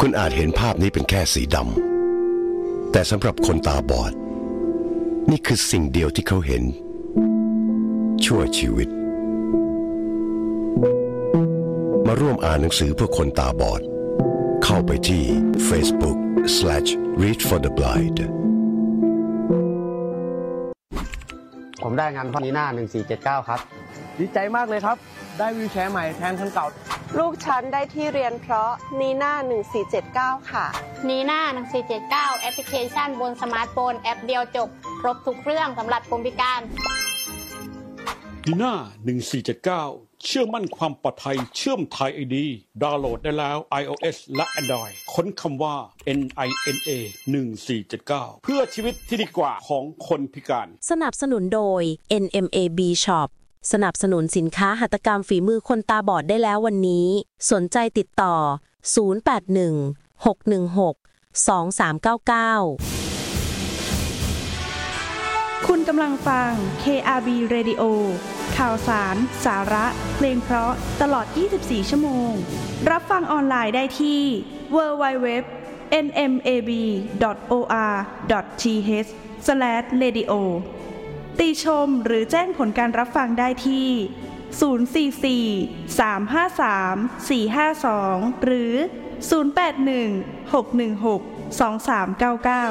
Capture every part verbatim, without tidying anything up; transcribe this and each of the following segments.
คุณอาจเห็นภาพนี้เป็นแค่สีดำแต่สำหรับคนตาบอดนี่คือสิ่งเดียวที่เขาเห็นชั่วชีวิตมาร่วมอ่านหนังสือเพื่อคนตาบอดเข้าไปที่ Facebook slash read for the blind ผมได้งานพอนีน่าหนึ่งสี่เจ็ดเก้าครับดีใจมากเลยครับได้วีลแชร์ใหม่แทนคันเก่าลูกฉันได้ที่เรียนเพราะนีน่าหนึ่งสี่เจ็ดเก้าค่ะนีน่าหนึ่งสี่เจ็ดเก้าแอปพลิเคชันบนสมาร์ทโฟนแอปเดียวจบครบทุกเรื่องสำหรับคนพิการนีน่าหนึ่งสี่เจ็ดเก้าเชื่อมั่นความปลอดภัยเชื่อมไทย ไอ ดี ดาวน์โหลดได้แล้ว iOS และ Android ค้นคำว่า เอ็น ไอ เอ็น เอ หนึ่งสี่เจ็ดเก้า เพื่อชีวิตที่ดีกว่าของคนพิการสนับสนุนโดย เอ็น เอ็ม เอ บี Shop สนับสนุนสินค้าหัตถกรรมฝีมือคนตาบอดได้แล้ววันนี้สนใจติดต่อศูนย์ แปด หนึ่ง หก หนึ่ง หก สอง สาม เก้า เก้าคุณกำลังฟัง เค อาร์ บี Radio ข่าวสาร สาระ เพลงเพราะตลอดยี่สิบสี่ชั่วโมงรับฟังออนไลน์ได้ที่ ดับเบิลยู ดับเบิลยู ดับเบิลยู ดอท เอ็น เอ็ม เอ บี ดอท โอ อาร์ ดอท ที เอช สแลช เรดิโอ ติชมหรือแจ้งผลการรับฟังได้ที่ ศูนย์ สี่ สี่ สาม ห้า สาม สี่ ห้า สอง หรือ ศูนย์ แปด หนึ่ง หก หนึ่ง หก สอง สาม เก้า เก้า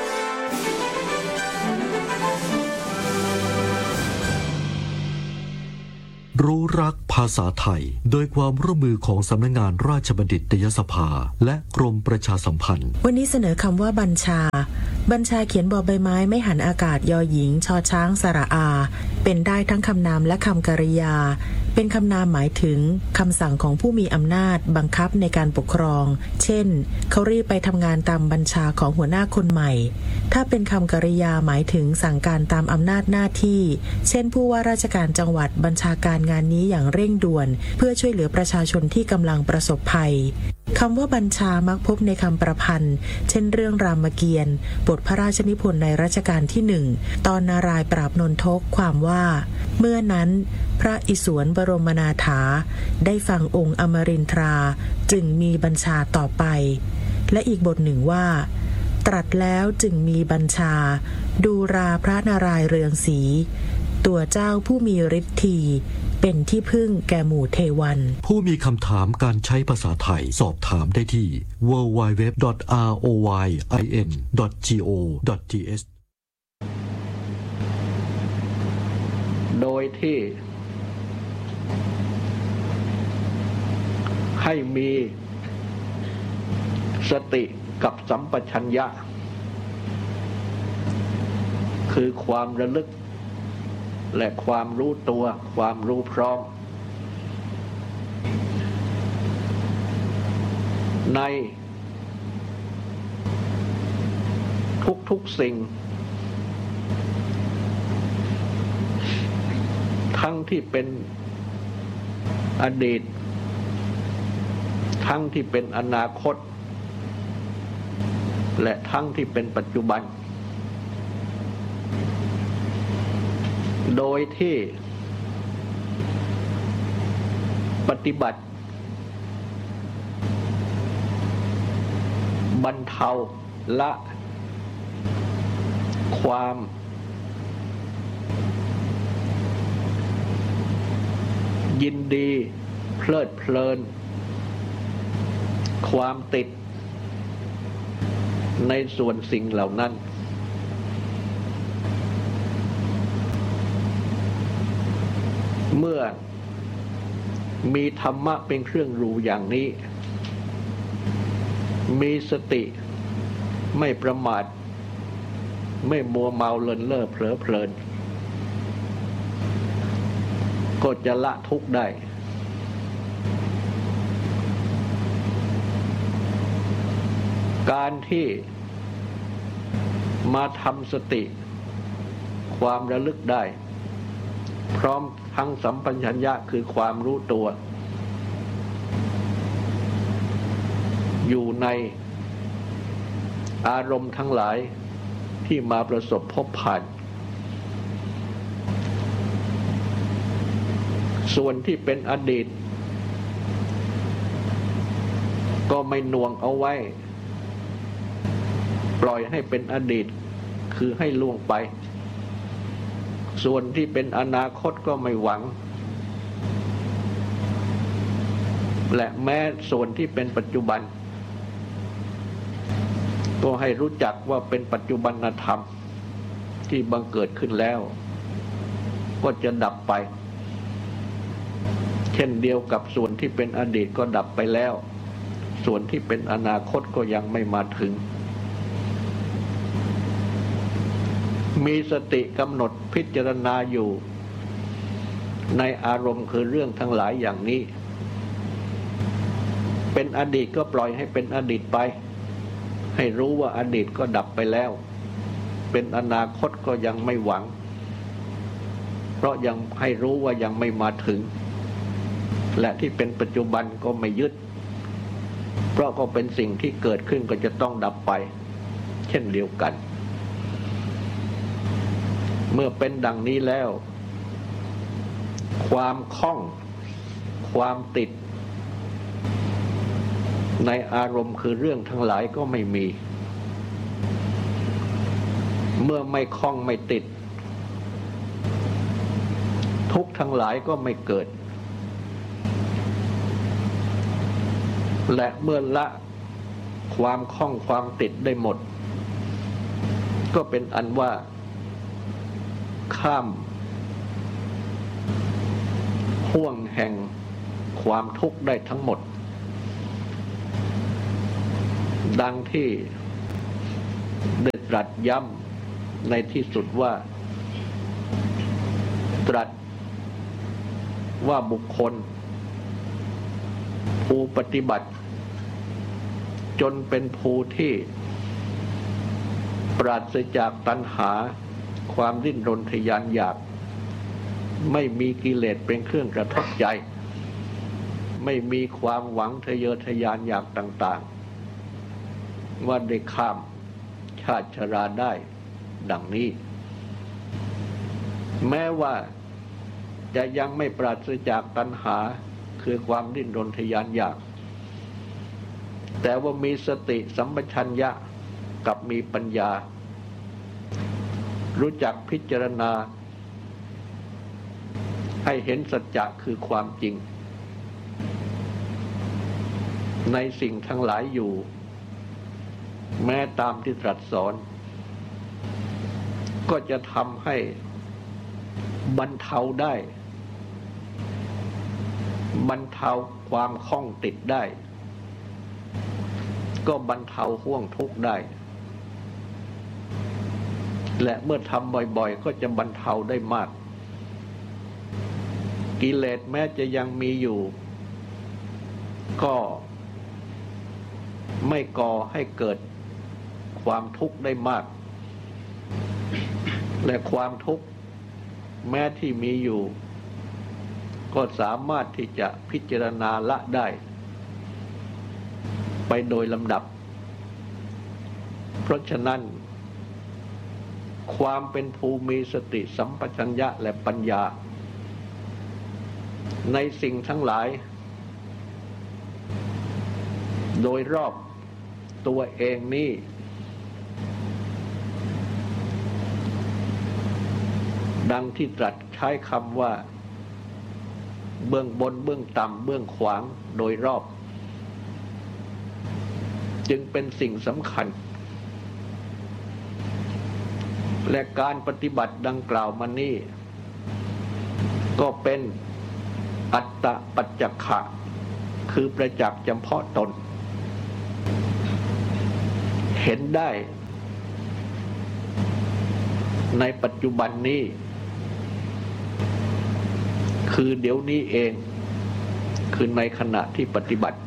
รู้รักภาษาไทยโดยความร่วมมือของสำนักงานราชบัณฑิตยสภาและกรมประชาสัมพันธ์วันนี้เสนอคำว่าบัญชาบัญชาเขียนบอใบไม้ไม่หันอากาศยอหญิงชอช้างสระอาเป็นได้ทั้งคำนามและคำกริยาเป็นคำนามหมายถึงคำสั่งของผู้มีอำนาจบังคับในการปกครองเช่นเขารีบไปทำงานตามบัญชาของหัวหน้าคนใหม่ถ้าเป็นคำกริยาหมายถึงสั่งการตามอำนาจหน้าที่เช่นผู้ว่าราชการจังหวัดบัญชาการงานนี้อย่างเร่งด่วนเพื่อช่วยเหลือประชาชนที่กำลังประสบภัยคำว่าบัญชามักพบในคำประพันธ์เช่นเรื่องรามเกียรติ์บทพระราชนิพนธ์ในรัชกาลที่หนึ่งตอนนารายณ์ปราบนนทกความว่าเมื่อนั้นพระอิศวรบรมนาถาได้ฟังองค์อมรินทราจึงมีบัญชาต่อไปและอีกบทหนึ่งว่าตรัสแล้วจึงมีบัญชาดูราพระนารายณ์เรืองศรีตัวเจ้าผู้มีฤทธีเป็นที่พึ่งแก่หมู่เทวันผู้มีคำถามการใช้ภาษาไทยสอบถามได้ที่ ดับเบิลยู ดับเบิลยู ดับเบิลยู ดอท อาร์ โอ วาย ไอ เอ็น ดอท จี โอ ดอท ที เอชโดยที่ให้มีสติกับสัมปชัญญะคือความระลึกและความรู้ตัวความรู้พร้อมในทุกๆสิ่งทั้งที่เป็นอดีตทั้งที่เป็นอนาคตและทั้งที่เป็นปัจจุบันโดยที่ปฏิบัติบรรเทาละความยินดีเพลิดเพลินความติดในส่วนสิ่งเหล่านั้นเมื่อมีธรรมะเป็นเครื่องรู้อย่างนี้มีสติไม่ประมาทไม่มัวเมาเลินเล่อเผลอเพลินก็จะละทุกข์ได้การที่มาทำสติความระลึกได้พร้อมทั้งสัมปชัญญะคือความรู้ตัวอยู่ในอารมณ์ทั้งหลายที่มาประสบพบผ่านส่วนที่เป็นอดีตก็ไม่หน่วงเอาไว้ปล่อยให้เป็นอดีตคือให้ล่วงไปส่วนที่เป็นอนาคตก็ไม่หวังและแม้ส่วนที่เป็นปัจจุบันก็ให้รู้จักว่าเป็นปัจจุบันธรรมที่บังเกิดขึ้นแล้วก็จะดับไปเช่นเดียวกับส่วนที่เป็นอดีตก็ดับไปแล้วส่วนที่เป็นอนาคตก็ยังไม่มาถึงมีสติกำหนดพิจารณาอยู่ในอารมณ์คือเรื่องทั้งหลายอย่างนี้เป็นอดีตก็ปล่อยให้เป็นอดีตไปให้รู้ว่าอดีตก็ดับไปแล้วเป็นอนาคตก็ยังไม่หวังเพราะยังให้รู้ว่ายังไม่มาถึงและที่เป็นปัจจุบันก็ไม่ยึดเพราะก็เป็นสิ่งที่เกิดขึ้นก็จะต้องดับไปเช่นเดียวกันเมื่อเป็นดังนี้แล้วความคล้องความติดในอารมณ์คือเรื่องทั้งหลายก็ไม่มีเมื่อไม่คล้องไม่ติดทุกข์ทั้งหลายก็ไม่เกิดและเมื่อละความคล้องความติดได้หมดก็เป็นอันว่าข้ามห่วงแห่งความทุกข์ได้ทั้งหมดดังที่ได้ตรัสย้ำในที่สุดว่าตรัสว่าบุคคลผู้ปฏิบัติจนเป็นผู้ที่ปราศจากตัณหาความดิ้นรนทยานอยากไม่มีกิเลสเป็นเครื่องกระทบใจไม่มีความหวังทะเยอทะยานอยากต่างๆว่าได้ข้ามชาติชราได้ดังนี้แม้ว่าจะยังไม่ปราศจากตัณหาคือความดิ้นรนทะยานอยากแต่ว่ามีสติสัมปชัญญะกับมีปัญญารู้จักพิจารณาให้เห็นสัจจะคือความจริงในสิ่งทั้งหลายอยู่แม้ตามที่ตรัสสอนก็จะทำให้บรรเทาได้บรรเทาความคล้องติดได้ก็บรรเทาห่วงทุกข์ได้และเมื่อทำบ่อยๆก็จะบรรเทาได้มากกิเลสแม้จะยังมีอยู่ก็ไม่ก่อให้เกิดความทุกข์ได้มากและความทุกข์แม้ที่มีอยู่ก็สามารถที่จะพิจารณาละได้ไปโดยลำดับเพราะฉะนั้นความเป็นภูมิสติสัมปชัญญะและปัญญาในสิ่งทั้งหลายโดยรอบตัวเองนี้ดังที่ตรัสใช้คำว่าเบื้องบนเบื้องต่ำเบื้องขวางโดยรอบจึงเป็นสิ่งสำคัญและการปฏิบัติดังกล่าวมานี้ก็เป็นอัตตปัจจขะคือประจักษ์เฉพาะตนเห็นได้ในปัจจุบันนี้คือเดี๋ยวนี้เองคือในขณะที่ปฏิบัติ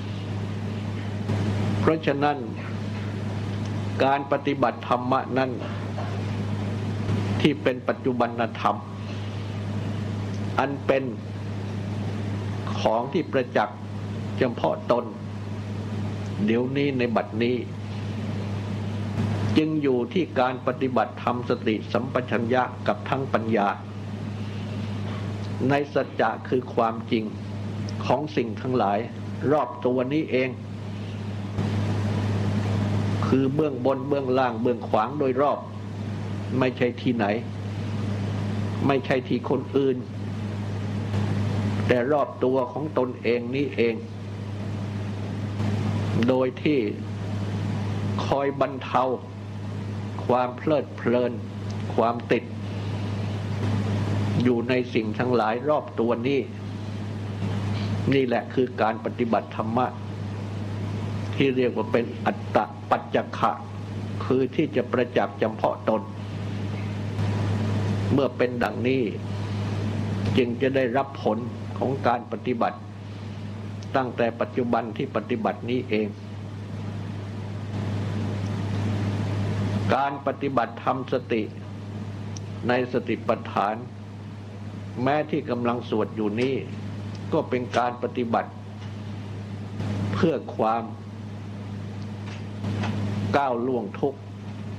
เพราะฉะนั้นการปฏิบัติธรรมะนั้นที่เป็นปัจจุบันธรรมอันเป็นของที่ประจักษ์เฉพาะตนเดี๋ยวนี้ในบัดนี้จึงอยู่ที่การปฏิบัติธรรมสติสัมปชัญญะกับทั้งปัญญาในสัจจะคือความจริงของสิ่งทั้งหลายรอบตัวนี้เองคือเบื้องบนเบื้องล่างเบื้องขวางโดยรอบไม่ใช่ที่ไหนไม่ใช่ที่คนอื่นแต่รอบตัวของตนเองนี้เองโดยที่คอยบรรเทาความเพลิดเพลินความติดอยู่ในสิ่งทั้งหลายรอบตัวนี้นี่แหละคือการปฏิบัติธรรมะที่เรียกว่าเป็นอัตตปัจจขะคือที่จะประจักษ์จำเพาะตนเมื่อเป็นดังนี้จึงจะได้รับผลของการปฏิบัติตั้งแต่ปัจจุบันที่ปฏิบัตินี้เองการปฏิบัติทำสติในสติปัฏฐานแม้ที่กำลังสวดอยู่นี้ก็เป็นการปฏิบัติเพื่อความก้าวล่วงทุกข์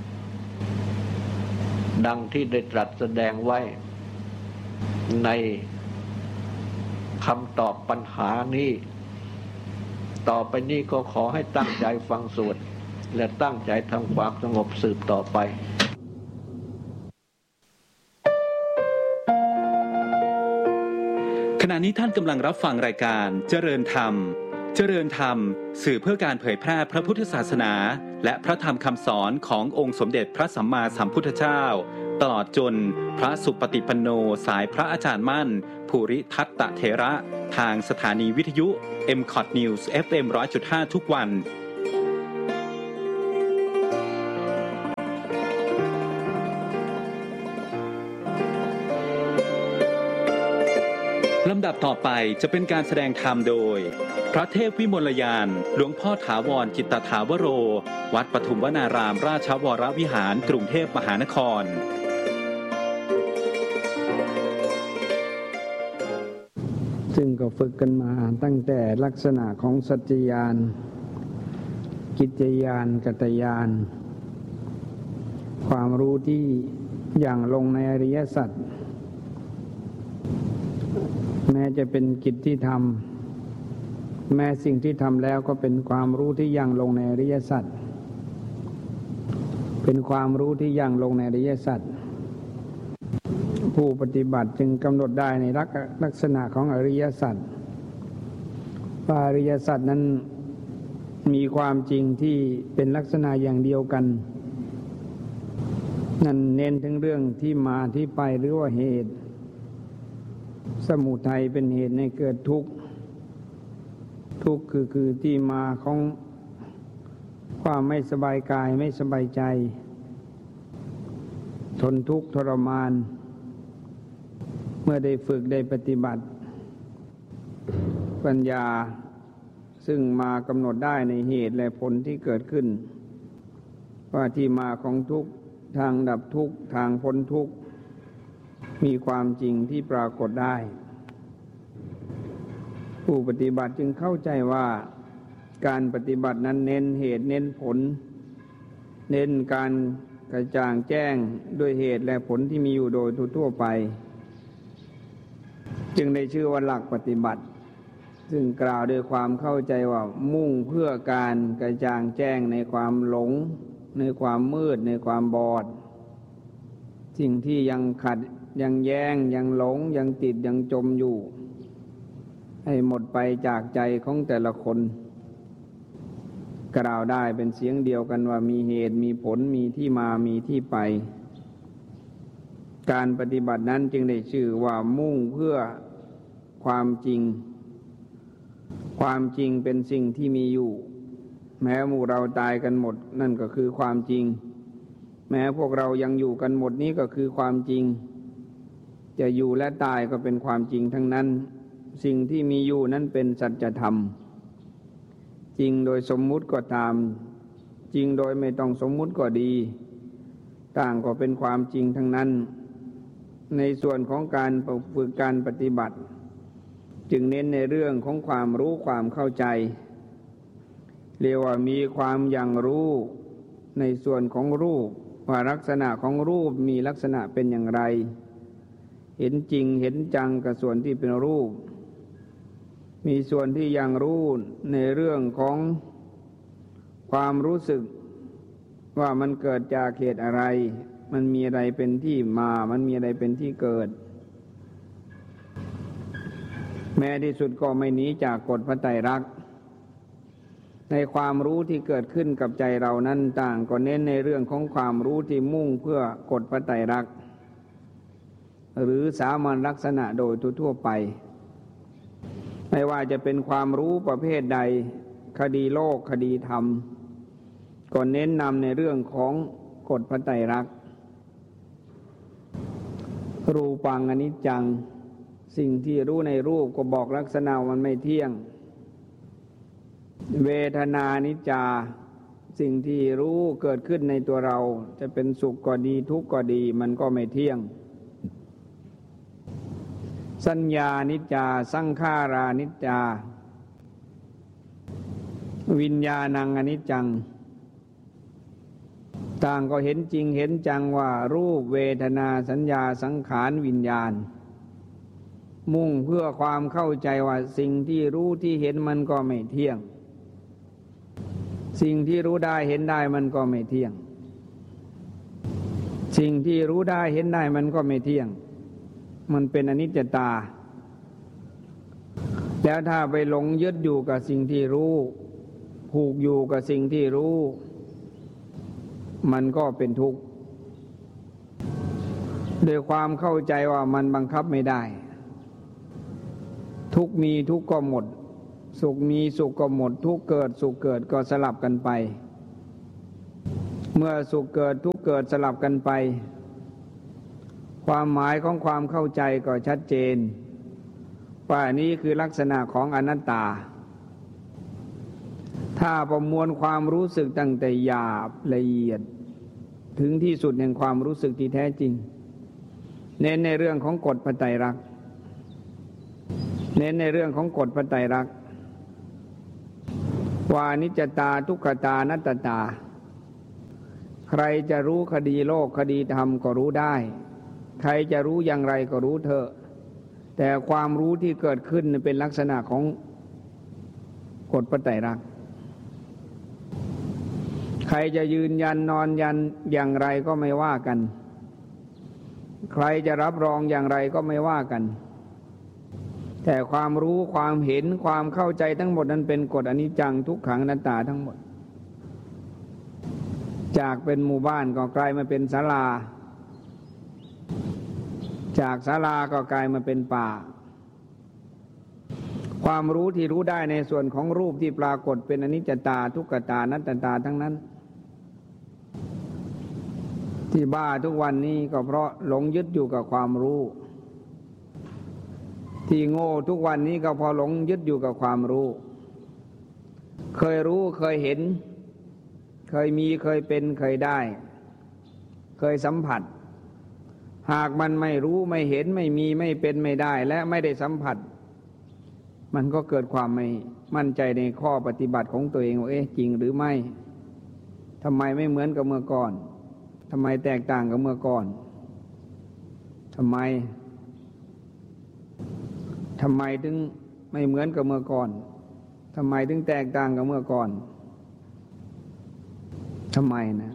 ดังที่ได้ตรัสแสดงไว้ในคำตอบปัญหานี้ต่อไปนี้ก็ขอให้ตั้งใจฟังสวดและตั้งใจทำความสงบสืบต่อไปขณะนี้ท่านกำลังรับฟังรายการเจริญธรรมเจริญธรรมสื่อเพื่อการเผยแพร่พระพุทธศาสนาและพระธรรมคำสอนขององค์สมเด็จพระสัมมาสัมพุทธเจ้าตลอดจนพระสุปฏิปันโนสายพระอาจารย์มั่นภูริทัตตเถระทางสถานีวิทยุ เอ็ม คอท News เอฟ เอ็ม หนึ่งร้อยจุดห้า ทุกวันลำดับต่อไปจะเป็นการแสดงธรรมโดยพระเทพวิมลยานหลวงพ่อถาวรจิตตถาวโรวัดปทุมวนารามราชวรวิหารกรุงเทพมหานครซึ่งก็ฝึกกันมาตั้งแต่ลักษณะของสัจจญาณกิจญาณกัตตญาณความรู้ที่อย่างลงในอริยสัจแม้จะเป็นกิจที่ทำแม้สิ่งที่ทำแล้วก็เป็นความรู้ที่ยังลงในอริยสัจเป็นความรู้ที่ยังลงในอริยสัจผู้ปฏิบัติจึงกำหนดได้ในลักษณะของอริยสัจว่าอริยสัจนั้นมีความจริงที่เป็นลักษณะอย่างเดียวกันนั่นเน้นถึงเรื่องที่มาที่ไปหรือว่าเหตุสมุทัยเป็นเหตุให้เกิดทุกข์ทุกข์คือคือที่มาของความไม่สบายกายไม่สบายใจทนทุกข์ทรมานเมื่อได้ฝึกได้ปฏิบัติปัญญาซึ่งมากำหนดได้ในเหตุและผลที่เกิดขึ้นว่าที่มาของทุกข์ทางดับทุกข์ทางพ้นทุกข์มีความจริงที่ปรากฏได้ผู้ปฏิบัติจึงเข้าใจว่าการปฏิบัตินั้นเน้นเหตุเน้นผลเน้นการกระจ่างแจ้งด้วยเหตุและผลที่มีอยู่โดยทั่วไปจึงได้ชื่อว่าหลักปฏิบัติซึ่งกล่าวด้วยความเข้าใจว่ามุ่งเพื่อการกระจ่างแจ้งในความหลงในความมืดในความบอดสิ่งที่ยังขัดยังแย้งยังหลงยังติดยังจมอยู่ให้หมดไปจากใจของแต่ละคนกล่าวได้เป็นเสียงเดียวกันว่ามีเหตุมีผลมีที่มามีที่ไปการปฏิบัตินั้นจึงได้ชื่อว่ามุ่งเพื่อความจริงความจริงเป็นสิ่งที่มีอยู่แม้หมู่เราตายกันหมดนั่นก็คือความจริงแม้พวกเรายังอยู่กันหมดนี้ก็คือความจริงจะอยู่และตายก็เป็นความจริงทั้งนั้นสิ่งที่มีอยู่นั้นเป็นสัจธรรมจริงโดยสมมุติก็ตามจริงโดยไม่ต้องสมมุติก็ดีต่างก็เป็นความจริงทั้งนั้นในส่วนของการฝึกการปฏิบัติจึงเน้นในเรื่องของความรู้ความเข้าใจเรียกว่ามีความอย่างรู้ในส่วนของรูปว่าลักษณะของรูปมีลักษณะเป็นอย่างไรเห็นจริงเห็นจังกับส่วนที่เป็นรูปมีส่วนที่ยังรู้ในเรื่องของความรู้สึกว่ามันเกิดจากเหตุอะไรมันมีอะไรเป็นที่มามันมีอะไรเป็นที่เกิดแม้ที่สุดก็ไม่หนีจากกฎพระไตรลักษณ์ในความรู้ที่เกิดขึ้นกับใจเรานั้นต่างก็เน้นในเรื่องของความรู้ที่มุ่งเพื่อกฎพระไตรลักษณ์หรือสามัญลักษณะโดยทั่วไปไม่ว่าจะเป็นความรู้ประเภทใดคดีโลกคดีธรรมก็เน้นนำในเรื่องของกฎพระไตรลักษณ์รูปังอนิจจังสิ่งที่รู้ในรูปก็บอกลักษณะมันไม่เที่ยงเวทนานิจจาสิ่งที่รู้เกิดขึ้นในตัวเราจะเป็นสุขก็ดีทุกข์ก็ดีมันก็ไม่เที่ยงสัญญานิจจาสังขารานิจจาวิญญาณังอนิจจังต่างก็เห็นจริงเห็นจังว่ารูปเวทนาสัญญาสังขารวิญญาณมุ่งเพื่อความเข้าใจว่าสิ่งที่รู้ที่เห็นมันก็ไม่เที่ยงสิ่งที่รู้ได้เห็นได้มันก็ไม่เที่ยงสิ่งที่รู้ได้เห็นได้มันก็ไม่เที่ยงมันเป็นอนิจจตาแล้วถ้าไปหลงยึดอยู่กับสิ่งที่รู้ผูกอยู่กับสิ่งที่รู้มันก็เป็นทุกข์โดยความเข้าใจว่ามันบังคับไม่ได้ทุกข์มีทุกข์ก็หมดสุขมีสุขก็หมดทุกข์เกิดสุขเกิดก็สลับกันไปเมื่อสุขเกิดทุกข์เกิดสลับกันไปความหมายของความเข้าใจก็ชัดเจนว่านี้คือลักษณะของอนัตตาถ้าประมวลความรู้สึกตั้งแต่หยาบละเอียดถึงที่สุดแห่งความรู้สึกที่แท้จริงเน้นในเรื่องของกฎพระไตรลักษณ์เน้นในเรื่องของกฎพระไตรลักษณ์ว่านิจจตาทุกขตานัตตาใครจะรู้คดีโลกคดีธรรมก็รู้ได้ใครจะรู้อย่างไรก็รู้เถอะแต่ความรู้ที่เกิดขึ้นเป็นลักษณะของกฎพระไตรลักษณ์ใครจะยืนยันนอนยันอย่างไรก็ไม่ว่ากันใครจะรับรองอย่างไรก็ไม่ว่ากันแต่ความรู้ความเห็นความเข้าใจทั้งหมดนั้นเป็นกฎอนิจจังทุกขังอนัตตาทั้งหมดจากเป็นหมู่บ้านก็กลายมาเป็นศาลาจากศาลาก็กลายมาเป็นป่าความรู้ที่รู้ได้ในส่วนของรูปที่ปรากฏเป็นอนิจจตาทุกขตานัตตาทั้งนั้นที่บ้าทุกวันนี้ก็เพราะหลงยึดอยู่กับความรู้ที่โง่ทุกวันนี้ก็เพราะหลงยึดอยู่กับความรู้เคยรู้เคยเห็นเคยมีเคยเป็นเคยได้เคยสัมผัสหากมันไม่รู้ไม่เห็นไม่มีไม่เป็นไม่ได้และไม่ได้สัมผัสมันก็เกิดความไม่มั่นใจในข้อปฏิบัติของตัวเองว่าเอ๊ะจริงหรือไม่ทำไมไม่เหมือนกับเมื่อก่อนทำไมแตกต่างกับเมื่อก่อนทำไมทำไมถึงไม่เหมือนกับเมื่อก่อนทำไมถึงแตกต่างกับเมื่อก่อนทำไมนะ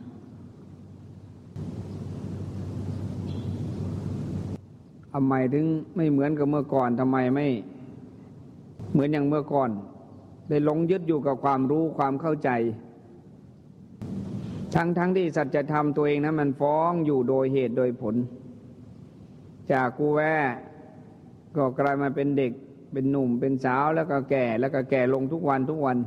ทำไมถึงไม่เหมือนกับเมื่อก่อนทำไมไม่เหมือนอย่างเมื่อก่อนได้หลงยึดอยู่กับความรู้ความเข้าใจทั้งทั้งที่สัจธรรมตัวเองนั้นมันฟ้องอยู่โดยเหตุโดยผลจากกูแว่ก็กลายมาเป็นเด็กเป็นหนุ่มเป็นสาวแล้วก็แก่แล้วก็แก่ลงทุกวันทุกวัน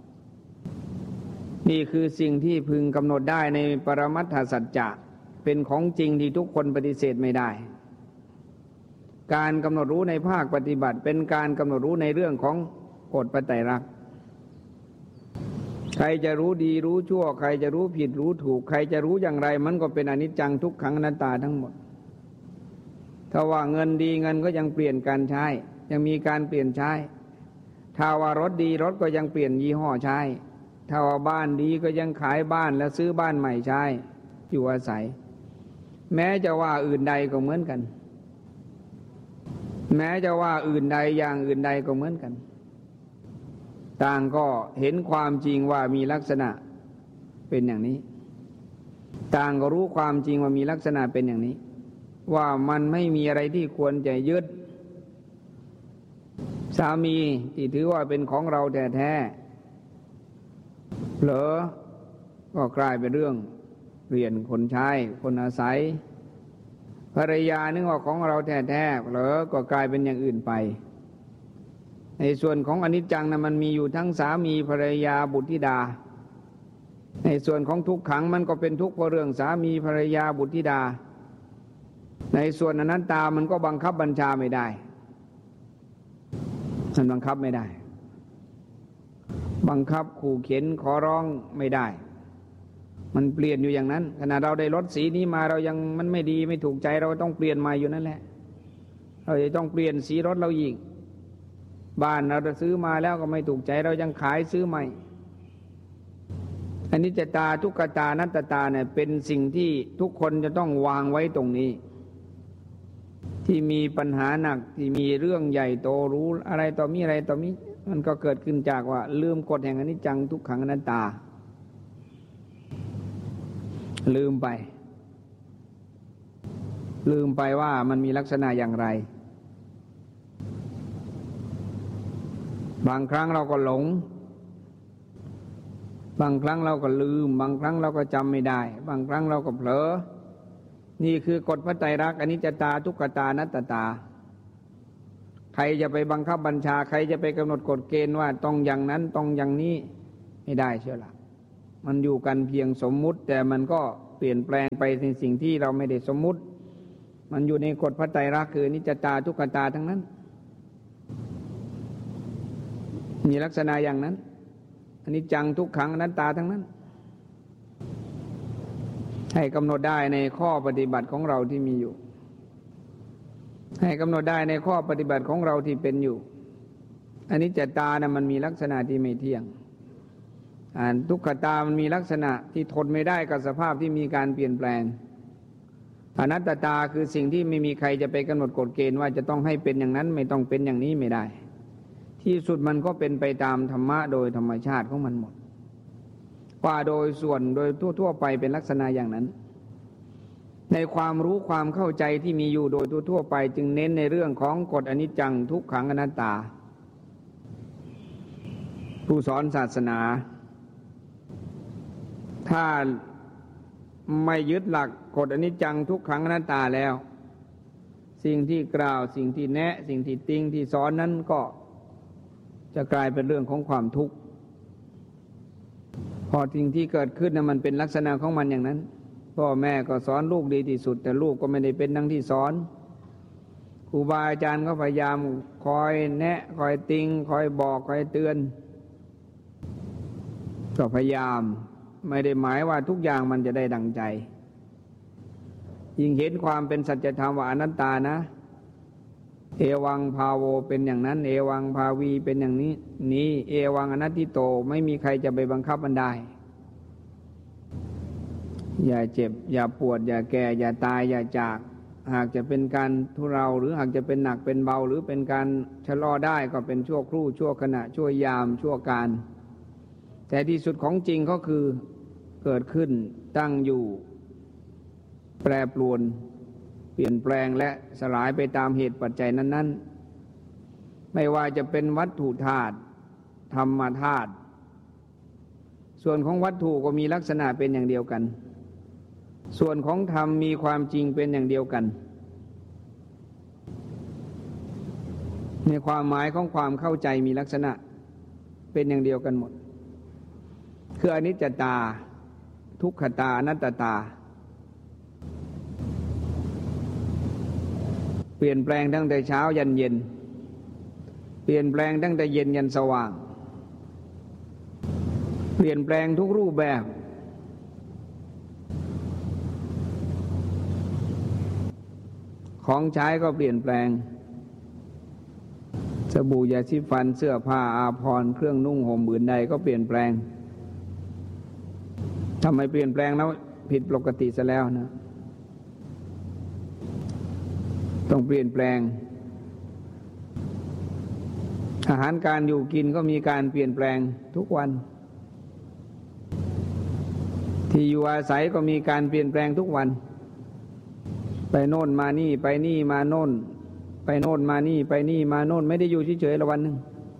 นี่คือสิ่งที่พึงกำหนดได้ในปรมัตถสัจจะเป็นของจริงที่ทุกคนปฏิเสธไม่ได้การกำหนดรู้ในภาคปฏิบัติเป็นการกำหนดรู้ในเรื่องของกฎพระไตรลักษณ์ใครจะรู้ดีรู้ชั่วใครจะรู้ผิดรู้ถูกใครจะรู้อย่างไรมันก็เป็นอนิจจังทุกขังอนัตตาทั้งหมดถ้าว่าเงินดีเงินก็ยังเปลี่ยนการใช้ยังมีการเปลี่ยนใช้ถ้าว่ารถดีรถก็ยังเปลี่ยนยี่ห้อใช้ถ้าว่าบ้านดีก็ยังขายบ้านแล้วซื้อบ้านใหม่ใช้อยู่อาศัยแม้จะว่าอื่นใดก็เหมือนกันแม้จะว่าอื่นใดอย่างอื่นใดก็เหมือนกันต่างก็เห็นความจริงว่ามีลักษณะเป็นอย่างนี้ต่างก็รู้ความจริงว่ามีลักษณะเป็นอย่างนี้ว่ามันไม่มีอะไรที่ควรจะยึดสามีที่ถือว่าเป็นของเราแท้ๆเผลอก็กลายเป็นเรื่องเรียนคนใช้คนอาศัยภรรยานึกว่าของเราแท้ๆเผลอก็กลายเป็นอย่างอื่นไปในส่วนของอนิจจังนะมันมีอยู่ทั้งสามีภรรยาบุตรธิดาในส่วนของทุกขังมันก็เป็นทุกข์เพราะเรื่องสามีภรรยาบุตรธิดาในส่วนอนัตตามันก็บังคับบัญชาไม่ได้มันบังคับไม่ได้บังคับขู่เข็นขอร้องไม่ได้มันเปลี่ยนอยู่อย่างนั้นขณะเราได้รถสีนี้มาเรายังมันไม่ดีไม่ถูกใจเราต้องเปลี่ยนใหม่อยู่นั่นแหละเราจะต้องเปลี่ยนสีรถเราอีกบ้านเราซื้อมาแล้วก็ไม่ถูกใจเรายังขายซื้อใหม่อนิจจตาทุกขตาอนัตตาเนี่ยเป็นสิ่งที่ทุกคนจะต้องวางไว้ตรงนี้ที่มีปัญหาหนักที่มีเรื่องใหญ่โตรู้อะไรต่อมีอะไรต่อมีมันก็เกิดขึ้นจากว่าลืมกฎแห่งอนิจจังทุกขังอนัตตาลืมไปลืมไปว่ามันมีลักษณะอย่างไรบางครั้งเราก็หลงบางครั้งเราก็ลืมบางครั้งเราก็จำไม่ได้บางครั้งเราก็เผลอนี่คือกฎพระไตรลักษณ์อนิจจตาทุกขตาอนัตตาใครจะไปบังคับบัญชาใครจะไปกำหนดกฎเกณฑ์ว่าต้องอย่างนั้นต้องอย่างนี้ไม่ได้เชียวล่ะมันอยู่กันเพียงสมมุติแต่มันก็เปลี่ยนแปลงไปในสิ่งที่เราไม่ได้สมมุติมันอยู่ในกฎพระไตรลักษณ์คืออนิจจตาทุกขตาทั้งนั้นมีลักษณะอย่างนั้นอนิจจังทุกขังอนัตตาทั้งนั้นให้กำหนดได้ในข้อปฏิบัติของเราที่มีอยู่ให้กำหนดได้ในข้อปฏิบัติของเราที่เป็นอยู่อนิจจตานะมันมีลักษณะที่ไม่เที่ยงทุกขตามันมีลักษณะที่ทนไม่ได้กับสภาพที่มีการเปลี่ยนแปลงอนัตตาคือสิ่งที่ไม่มีใครจะไปกำหนดกฎเกณฑ์ว่าจะต้องให้เป็นอย่างนั้นไม่ต้องเป็นอย่างนี้ไม่ได้ที่สุดมันก็เป็นไปตามธรรมะโดยธรรมชาติของมันหมดว่าโดยส่วนโดยทั่วๆไปเป็นลักษณะอย่างนั้นในความรู้ความเข้าใจที่มีอยู่โดยทั่วๆไปจึงเน้นในเรื่องของกฎอนิจจังทุกขังอนัตตาผู้สอนศาสนาถ้าไม่ยึดหลักกฎอนิจจังทุกขังอนัตตาแล้วสิ่งที่กล่าวสิ่งที่แนะสิ่งที่ติงที่สอนนั้นก็จะกลายเป็นเรื่องของความทุกข์พอสิ่งที่เกิดขึ้นนะมันเป็นลักษณะของมันอย่างนั้นพ่อแม่ก็สอนลูกดีที่สุดแต่ลูกก็ไม่ได้เป็นดังที่สอนครูบาอาจารย์ก็พยายามคอยแนะคอยติงคอยบอกคอยเตือนก็พยายามไม่ได้หมายว่าทุกอย่างมันจะได้ดังใจยิ่งเห็นความเป็นสัจธรรมว่าอนัตตานะเอวังภาโวเป็นอย่างนั้นเอวังภาวีเป็นอย่างนี้นี้เอวังอนัตติโตไม่มีใครจะไปบังคับมันได้อย่าเจ็บอย่าปวดอย่าแก่อย่าตายอย่าจากหากจะเป็นการทุเราหรือหากจะเป็นหนักเป็นเบาหรือเป็นการชะลอได้ก็เป็นชั่วครู่ชั่วขณะชั่วยามชั่วการแต่ที่สุดของจริงก็คือเกิดขึ้นตั้งอยู่แปรปรวนเปลี่ยนแปลงและสลายไปตามเหตุปัจจัยนั้นๆไม่ว่าจะเป็นวัตถุธาตุธรรมธาตุส่วนของวัตถุก็มีลักษณะเป็นอย่างเดียวกันส่วนของธรรมมีความจริงเป็นอย่างเดียวกันในความหมายของความเข้าใจมีลักษณะเป็นอย่างเดียวกันหมดคืออนิจจตาทุกขตาอนัตตาเปลี่ยนแปลงตั้งแต่เช้ายันเย็นเปลี่ยนแปลงตั้งแต่เย็นยันสว่างเปลี่ยนแปลงทุกรูปแบบของใช้ก็เปลี่ยนแปลงสบู่ยาสีฟันเสื้อผ้าอาภรณ์เครื่องนุ่งห่มอื่นใดก็เปลี่ยนแปลงทำไมเปลี่ยนแปลงแล้วผิดปกติซะแล้วนะต้องเปลี่ยนแปลงอาหารการอยู่กินก็มีการเปลี่ยนแปลงทุกวันทที่อยู่อาศัยก็มีการเปลี่ยนแปลงทุกวันไปโน่นมานี่ไปนี่มาโน่นไปโน่นมานี่ไปนี่มาโน่นไม่ได้อยู่เฉยๆละวันหนึ่ง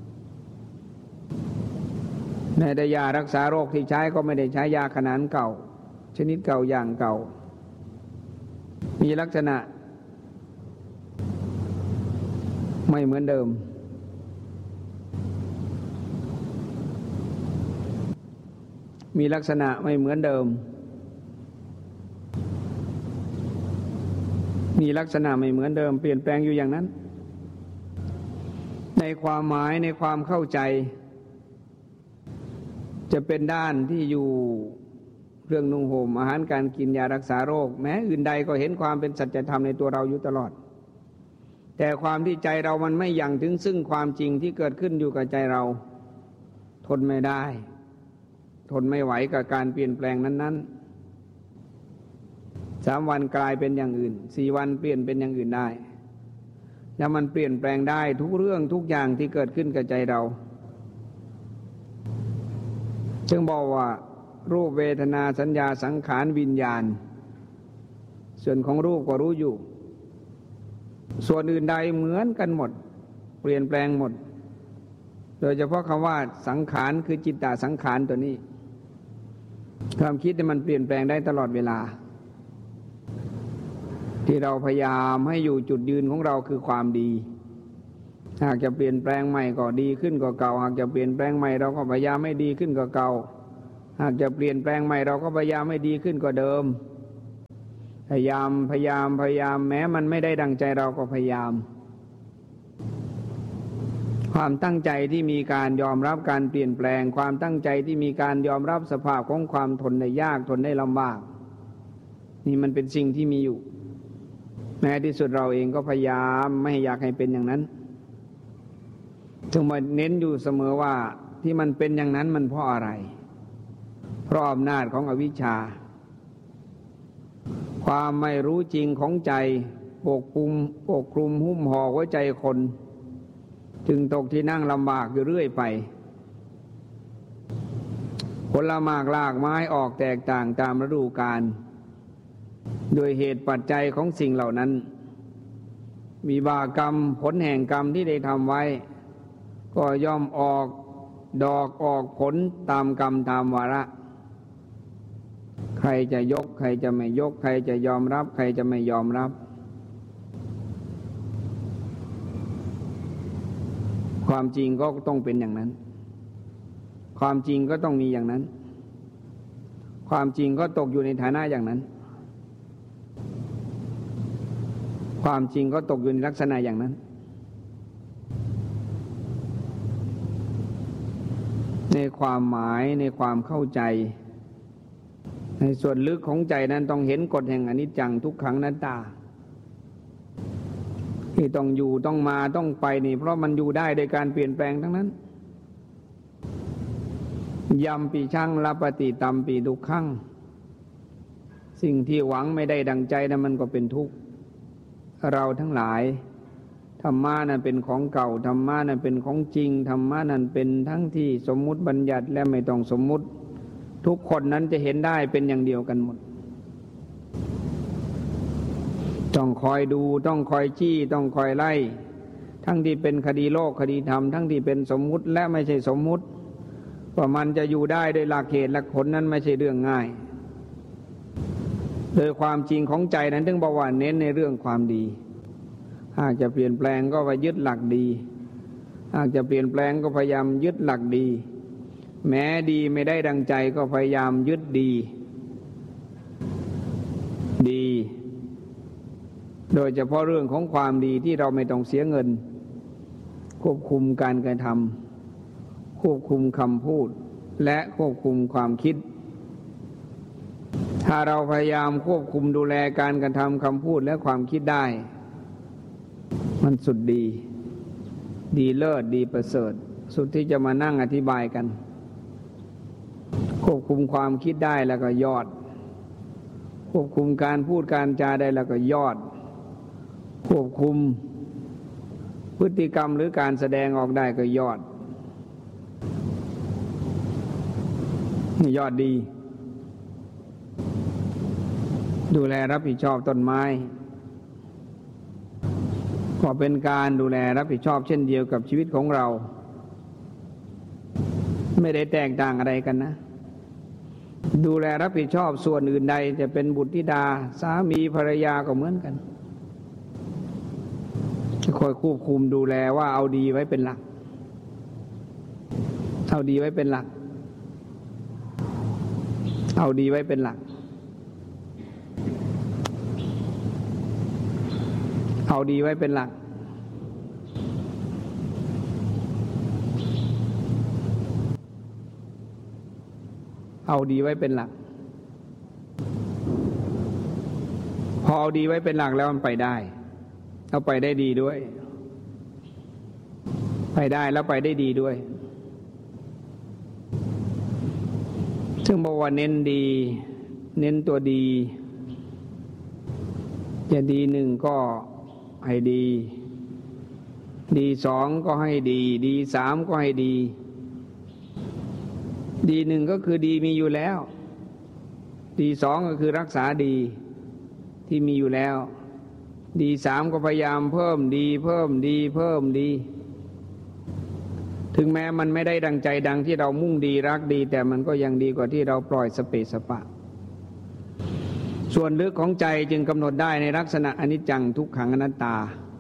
ในแต่ยารักษาโรคที่ใช้ก็ไม่ได้ใช้ยาขนาดเก่าชนิดเก่าอย่างเก่ามีลักษณะไม่เหมือนเดิมมีลักษณะไม่เหมือนเดิมมีลักษณะไม่เหมือนเดิมเปลี่ยนแปลงอยู่อย่างนั้นในความหมายในความเข้าใจจะเป็นด้านที่อยู่เรื่องนุ่งห่มอาหารการกินยารักษาโรคแม้อื่นใดก็เห็นความเป็นสัจธรรมในตัวเราอยู่ตลอดแต่ความที่ใจเรามันไม่ยังถึงซึ่งความจริงที่เกิดขึ้นอยู่กับใจเราทนไม่ได้ทนไม่ไหวกับการเปลี่ยนแปลงนั้นๆสามวันกลายเป็นอย่างอื่นสี่วันเปลี่ยนเป็นอย่างอื่นได้แล้วมันเปลี่ยนแปลงได้ทุกเรื่องทุกอย่างที่เกิดขึ้นกับใจเราจึงบอกว่ารูปเวทนาสัญญาสังขารวิญญาณส่วนของรูปก็รู้อยู่ส่วนอื่นใดเหมือนกันหมดเปลี่ยนแปลงหมดโดยเฉพาะคำว่าสังขารคือจิตตสังขารตัวนี้ความคิดเนี่ยมันเปลี่ยนแปลงได้ตลอดเวลาที่เราพยายามให้อยู่จุดยืนของเราคือความดีหากจะเปลี่ยนแปลงใหม่ก็ดีขึ้นกว่าเก่าหากจะเปลี่ยนแปลงใหม่เราก็พยายามให้ดีขึ้นกว่าเก่าหากจะเปลี่ยนแปลงใหม่เราก็พยายามให้ดีขึ้นกว่าเดิมพยายามพยายามพยายามแม้มันไม่ได้ดังใจเราก็พยายามความตั้งใจที่มีการยอมรับการเปลี่ยนแปลงความตั้งใจที่มีการยอมรับสภาพของความทนได้ยากทนได้ลำบากนี่มันเป็นสิ่งที่มีอยู่แม้ที่สุดเราเองก็พยายามไม่อยากให้เป็นอย่างนั้นจึงมาเน้นอยู่เสมอว่าที่มันเป็นอย่างนั้นมันเพราะอะไรเพราะอำนาจของอวิชชาความไม่รู้จริงของใจปกคลุมปกคลุมหุ้มห่อหัวใจคนจึงตกที่นั่งลำบากอยู่เรื่อยไปผลหมากลากไม้ออกแตกต่างตามฤดูกาลโดยเหตุปัจจัยของสิ่งเหล่านั้นวิบากกรรมผลแห่งกรรมที่ได้ทำไว้ก็ย่อมออกดอกออกผลตามกรรมตามวาระใครจะยกใครจะไม่ยกใครจะยอมรับใครจะไม่ยอมรับความจริงก็ต้องเป็นอย่างนั้นความจริงก็ต้องมีอย่างนั้นความจริงก็ตกอยู่ในฐานะอย่างนั้นความจริงก็ตกอยู่ในลักษณะอย่างนั้นในความหมายในความเข้าใจในส่วนลึกของใจนั้นต้องเห็นกฎแห่งอนิจจังทุกขังอนัตตาที่ต้องอยู่ต้องมาต้องไปนี่เพราะมันอยู่ได้โดยการเปลี่ยนแปลงทั้งนั้นยัมปิชังลปฏิตัมปิทุกขังสิ่งที่หวังไม่ได้ดังใจนั้นมันก็เป็นทุกข์เราทั้งหลายธรรมะนั้นเป็นของเก่าธรรมะนั้นเป็นของจริงธรรมะนั้นเป็นทั้งที่สมมุติบัญญัติและไม่ต้องสมมุติทุกคนนั้นจะเห็นได้เป็นอย่างเดียวกันหมดต้องคอยดูต้องคอยจี้ต้องคอยไล่ทั้งที่เป็นคดีโลกคดีธรรมทั้งที่เป็นสมมุติและไม่ใช่สมมุติว่ามันจะอยู่ได้โดยหลักเหตุหลักผลนั้นไม่ใช่เรื่องง่ายโดยความจริงของใจนั้นถึงบอกว่าเน้นในเรื่องความดีหากจะเปลี่ยนแปลงก็ไปยึดหลักดีหากจะเปลี่ยนแปลงก็พยายามยึดหลักดีแม้ดีไม่ได้ดังใจก็พยายามยึดดีดีโดยเฉพาะเรื่องของความดีที่เราไม่ต้องเสียเงินควบคุมการกระทำควบคุมคำพูดและควบคุมความคิดถ้าเราพยายามควบคุมดูแลการกระทำคำพูดและความคิดได้มันสุดดีดีเลิศดีประเสริฐสุดที่จะมานั่งอธิบายกันควบคุมความคิดได้แล้วก็ยอดควบคุมการพูดการจาได้แล้วก็ยอดควบคุมพฤติกรรมหรือการแสดงออกได้ก็ยอดยอดดีดูแลรับผิดชอบต้นไม้ก็เป็นการดูแลรับผิดชอบเช่นเดียวกับชีวิตของเราไม่ได้แตกต่างอะไรกันนะดูแลรับผิดชอบส่วนอื่นใดจะเป็นบุตรธิดาสามีภรรยาก็เหมือนกันจะคอยควบคุมดูแลว่าเอาดีไว้เป็นหลักเอาดีไว้เป็นหลักเอาดีไว้เป็นหลักเอาดีไว้เป็นหลักเอาดีไว้เป็นหลักพอเอาดีไว้เป็นหลักแล้วมันไปได้เอาไปได้ดีด้วยไปได้แล้วไปได้ดีด้วยซึ่งบอกว่าเน้นดีเน้นตัวดีจะดีหนึ่งก็ให้ดีดีสองก็ให้ดีดีสามก็ให้ดีดีหนึ่งก็คือดีมีอยู่แล้วดีสองก็คือรักษาดีที่มีอยู่แล้วดีสามก็พยายามเพิ่มดีเพิ่มดีเพิ่มดีถึงแม้มันไม่ได้ดังใจดังที่เรามุ่งดีรักดีแต่มันก็ยังดีกว่าที่เราปล่อยสเปสปะส่วนลึกของใจจึงกำหนดได้ในลักษณะอนิจจังทุกขังอนัตตา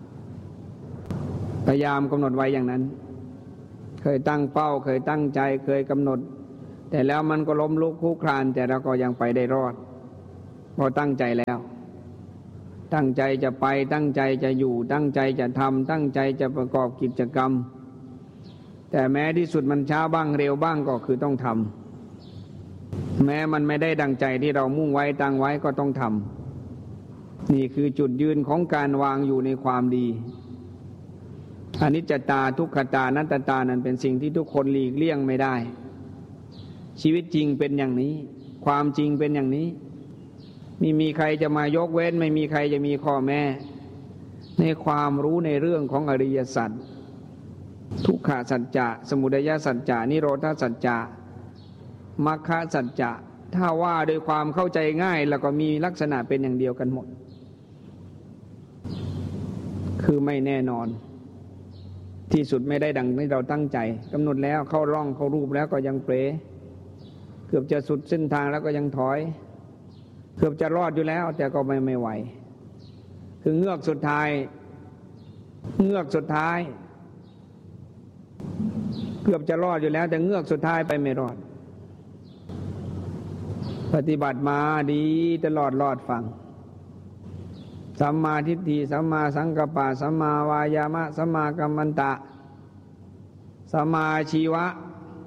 พยายามกำหนดไว้อย่างนั้นเคยตั้งเป้าเคยตั้งใจเคยกำหนดแต่แล้วมันก็ล้มลุกคลุกคลานแต่เราก็ยังไปได้รอดพอตั้งใจแล้วตั้งใจจะไปตั้งใจจะอยู่ตั้งใจจะทำตั้งใจจะประกอบกิจกรรมแต่แม้ที่สุดมันช้าบ้างเร็วบ้างก็คือต้องทำแม้มันไม่ได้ดังใจที่เรามุ่งไว้ตั้งไว้ก็ต้องทำนี่คือจุดยืนของการวางอยู่ในความดีอนิจจตาทุกขตาอนัตตานั้นเป็นสิ่งที่ทุกคนหลีกเลี่ยงไม่ได้ชีวิตจริงเป็นอย่างนี้ความจริงเป็นอย่างนี้ไม่มีใครจะมายกเว้นไม่มีใครจะมีข้อแม้ในความรู้ในเรื่องของอริยสัจทุกขสัจจะสมุทัยสัจจะนิโรธสัจจะมรรคสัจจะถ้าว่าโดยความเข้าใจง่ายแล้วก็มีลักษณะเป็นอย่างเดียวกันหมดคือไม่แน่นอนที่สุดไม่ได้ดังที่เราตั้งใจกำหนดแล้วเข้าร่องเข้ารูปแล้วก็ยังเปรเกือบจะสุดเส้นทางแล้วก็ยังถอยเกือบจะรอดอยู่แล้วแต่ก็ไม่ไม่ไหวคือเงือกสุดท้ายเงือกสุดท้ายเกือบจะรอดอยู่แล้วแต่เงือกสุดท้ายไปไม่รอดปฏิบัติมาดีตลอดรอดฟังสัมมาทิฏฐิสัมมาสังกัปปะสัมมาวายามะสัมมากัมมันตะสัมมาชีวะ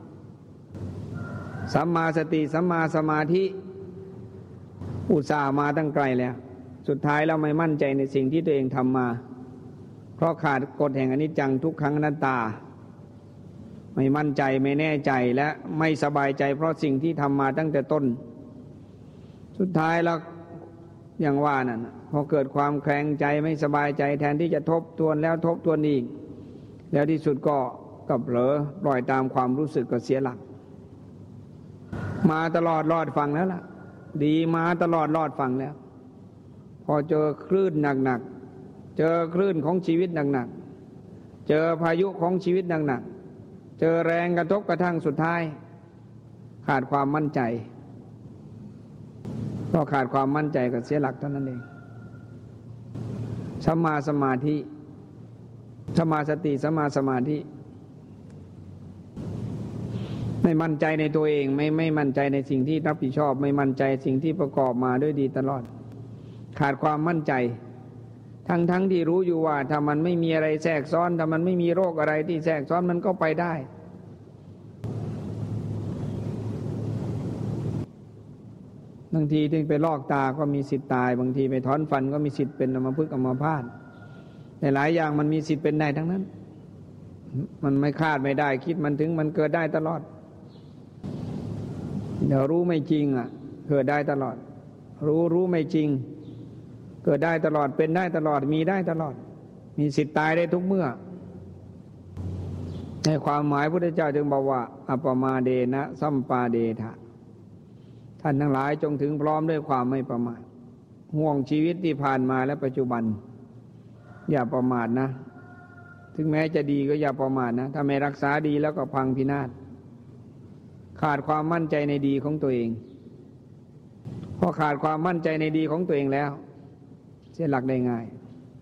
สัมมาสติสัมมาสมาธิอุตส่าห์มาตั้งไกลแล้วสุดท้ายเราไม่มั่นใจในสิ่งที่ตัวเองทำมาเพราะขาดกฎแห่งอนิจจังทุกขังอนัตตาไม่มั่นใจไม่แน่ใจและไม่สบายใจเพราะสิ่งที่ทำมาตั้งแต่ต้นสุดท้ายแล้วอย่างว่านั่นพอเกิดความแข็งใจไม่สบายใจแทนที่จะทบทวนแล้วทบทวนอีกแล้วที่สุดก็กับเผลอปล่อยตามความรู้สึกก็เสียหลักมาตลอดรอดฟังแล้วล่ะดีมาตลอดรอดฟังแล้วพอเจอคลื่นหนักๆเจอคลื่นของชีวิตหนักๆเจอพายุของชีวิตหนักๆเจอแรงกระทบกระทั่งสุดท้ายขาดความมั่นใจก็ขาดความมั่นใจกับเสียหลักเท่านั้นเองสัมมาสมาธิสัมมาสติสัมมาสมาธิไม่มั่นใจในตัวเองไม่ไม่มั่นใจในสิ่งที่รับผิดชอบไม่มั่นใจสิ่งที่ประกอบมาด้วยดีตลอดขาดความมั่นใจทั้งทั้งที่รู้อยู่ว่าถ้ามันไม่มีอะไรแทรกซ้อนถ้ามันไม่มีโรคอะไรที่แทรกซ้อนมันก็ไปได้บางทีถึงไปลอกตาก็มีสิทธิ์ตายบางทีไปถอนฟันก็มีสิทธิ์เป็นอัมพฤกษ์อัมพาตแต่หลายอย่างมันมีสิทธิ์เป็นได้ทั้งนั้นมันไม่คาดไม่ได้คิดมันถึงมันเกิดได้ตลอดเดี๋ยวรู้ไม่จริงอ่ะเกิดได้ตลอดรู้รู้ไม่จริงเกิดได้ตลอดเป็นได้ตลอดมีได้ตลอดมีสิทธิ์ตายได้ทุกเมื่อในความหมายพระพุทธเจ้าจึงบอกว่าอัปปมาเดนะสัมปาเดทะท่านทั้งหลายจงถึงพร้อมด้วยความไม่ประมาทห่วงชีวิตที่ผ่านมาและปัจจุบันอย่าประมาทนะถึงแม้จะดีก็อย่าประมาทนะถ้าไม่รักษาดีแล้วก็พังพินาศขาดความมั่นใจในดีของตัวเองพอขาดความมั่นใจในดีของตัวเองแล้วเสียหลักได้ง่าย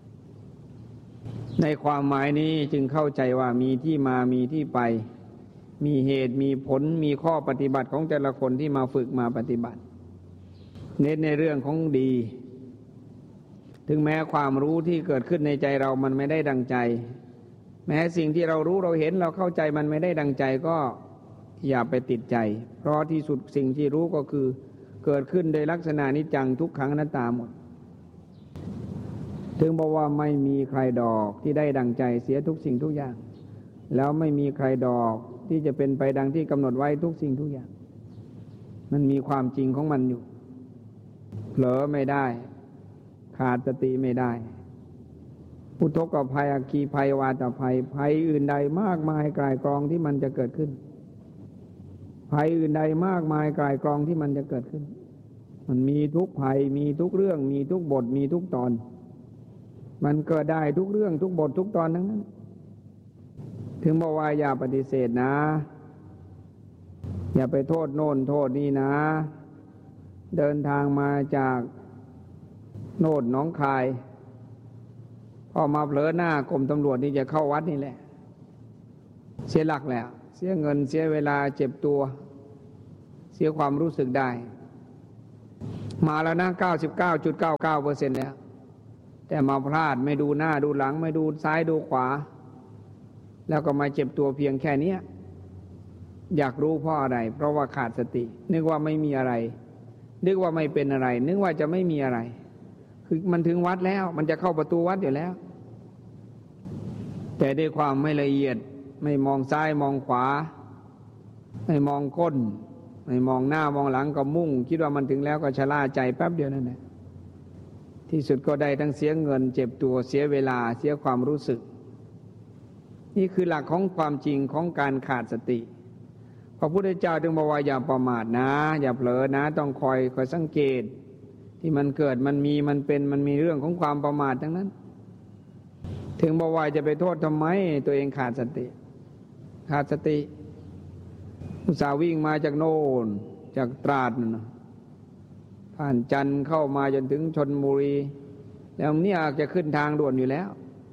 ในความหมายนี้จึงเข้าใจว่ามีที่มามีที่ไปมีเหตุมีผลมีข้อปฏิบัติของแต่ละคนที่มาฝึกมาปฏิบัติเน้นในเรื่องของดีถึงแม้ความรู้ที่เกิดขึ้นในใจเรามันไม่ได้ดังใจแม้สิ่งที่เรารู้เราเห็นเราเข้าใจมันไม่ได้ดังใจก็อย่าไปติดใจเพราะที่สุดสิ่งที่รู้ก็คือเกิดขึ้นโดยลักษณะนิจจังทุกขังอนัตตาหมดถึงบอกว่าไม่มีใครดอกที่ได้ดังใจเสียทุกสิ่งทุกอย่างแล้วไม่มีใครดอกที่จะเป็นไปดังที่กำหนดไว้ทุกสิ่งทุกอย่างมันมีความจริงของมันอยู่เผลอไม่ได้ขาดสติไม่ได้อุทกภัยอัคคีภัยวาตภัยภัยอื่นใดมากมายกลายกรองที่มันจะเกิดขึ้นภัยอื่นใดมากมายกลายกรองที่มันจะเกิดขึ้นมันมีทุกภัยมีทุกเรื่องมีทุกบทมีทุกตอนมันเกิดได้ทุกเรื่องทุกบททุกตอนทั้งนั้นถึงบอกว่าอย่าปฏิเสธนะอย่าไปโทษโน่นโทษนี่นะเดินทางมาจากโน่นหนองคายพอมาเผลอหน้ากรมตำรวจนี่จะเข้าวัดนี่แหละเสียหลักแล้วเสียเงินเสียเวลาเจ็บตัวเสียความรู้สึกได้มาแล้วนะ เก้าสิบเก้าจุดเก้าเก้าเปอร์เซ็นต์ แล้วแต่มาพลาดไม่ดูหน้าดูหลังไม่ดูซ้ายดูขวาแล้วก็มาเจ็บตัวเพียงแค่นี้อยากรู้เพราะอะไรเพราะว่าขาดสตินึกว่าไม่มีอะไรนึกว่าไม่เป็นอะไรนึกว่าจะไม่มีอะไรคือมันถึงวัดแล้วมันจะเข้าประตูวัดอยู่แล้วแต่ด้วยความไม่ละเอียดไม่มองซ้ายมองขวาไม่มองก้นไม่มองหน้ามองหลังก็มุ่งคิดว่ามันถึงแล้วก็ชะล่าใจแป๊บเดียวนั่นแหละที่สุดก็ได้ทั้งเสียเงินเจ็บตัวเสียเวลาเสียความรู้สึกนี่คือหลักของความจริงของการขาดสติพระพุทธเจ้าจึงบอกว่าอย่าประมาทนะอย่าเผลอนะต้องคอยคอยสังเกตที่มันเกิดมันมีมันเป็นมันมีเรื่องของความประมาททั้งนั้นถึงบอกว่าจะไปโทษทำไมตัวเองขาดสติขาดสติอุตส่าห์วิ่งมาจากโน่นจากตราดนะผ่านจันทร์เข้ามาจนถึงชลบุรีแล้วนี่อาจจะขึ้นทางด่วนอยู่แล้ว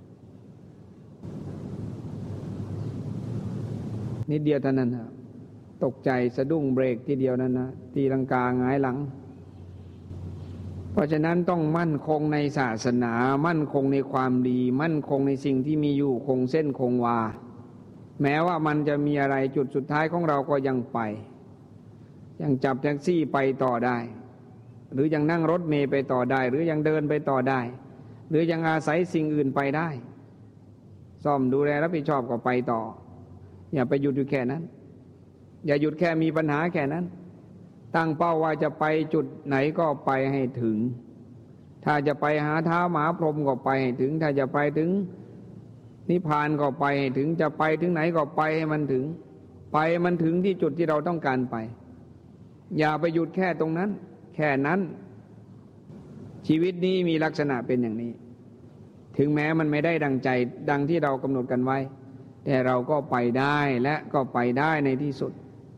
นิดเดียวเท่านั้นครับตกใจสะดุ้งเบรกทีเดียวนั้นนะตีลังกาหงายหลังเพราะฉะนั้นต้องมั่นคงในศาสนามั่นคงในความดีมั่นคงในสิ่งที่มีอยู่คงเส้นคงวาแม้ว่ามันจะมีอะไรจุดสุดท้ายของเราก็ยังไปยังจับแท็กซี่ไปต่อได้หรือยังนั่งรถเมล์ไปต่อได้หรือยังเดินไปต่อได้หรือยังอาศัยสิ่งอื่นไปได้ซ่อมดูแลรับผิดชอบก็ไปต่ออย่าไปหยุดอยู่แค่นั้นอย่าหยุดแค่มีปัญหาแค่นั้นตั้งเป้าว่าจะไปจุดไหนก็ไปให้ถึงถ้าจะไปหาท้าวมหาพรหมก็ไปให้ถึงถ้าจะไปถึงนิพพานก็ไปให้ถึงจะไปถึงไหนก็ไปให้มันถึงไปมันถึงที่จุดที่เราต้องการไปอย่าไปหยุดแค่ตรงนั้นแค่นั้นชีวิตนี้มีลักษณะเป็นอย่างนี้ถึงแม้มันไม่ได้ดังใจดังที่เรากำหนดกันไว้แต่เราก็ไปได้และก็ไปได้ในที่สุด